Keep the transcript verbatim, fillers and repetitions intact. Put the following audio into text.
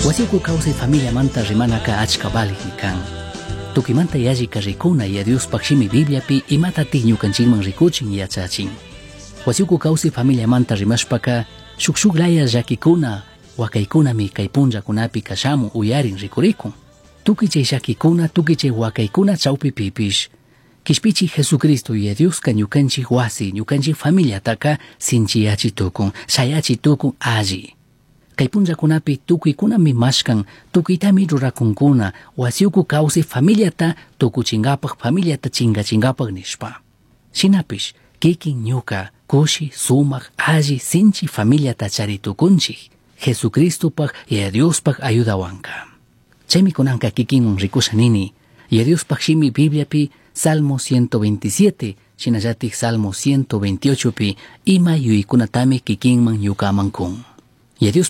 Wasiku kawsay familia manta rimanaka achka balik ni kan. Tukimanta yaji karikuna ya Dios pakshimi Biblia pi imata tiñu kanchingman rikuchin yachachin. Wasiku kawsay familia manta rimashpaka shukshuklaya llakikuna wakaykuna mi kay punllakunapi kashamun uyarin rikurikun. Tukuy chay llakikuna tukuy chay wakaykuna chawpi pipish kishpichi Jesucristo ya Dios ka ñukanchik wasi ñukanchik familia taka sinchiyachi tukun shayachi tukun alli. Kay punllakunapi tukuykunami mashkan tukuytami rurakunkuna wasiuku kawsay familiata tukuchingapak familiata chingachingapak nishpa. Shinapish kikin ñuka kushi sumak alli sinchi familiata charitukunchik Jesucristopak ya Diospak ayudawanka. Chaymi kunanka kikinman rikushanini ya Diospak shimi Bibliapi Salmo ciento veintisiete shinallatik Salmo ciento veintiocho pi ima yuykunatami kikinman ñukamankun. Ya Dios